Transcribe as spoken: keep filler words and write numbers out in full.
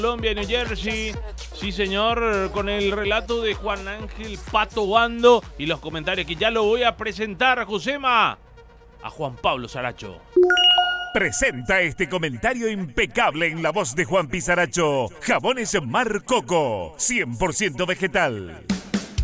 Colombia, New Jersey. Sí, señor, con el relato de Juan Ángel Pato Bando y los comentarios que ya lo voy a presentar, Josema, a Juan Pablo Saracho. Presenta este comentario impecable en la voz de Juan Pizaracho. Jabones Mar Coco, cien por ciento vegetal.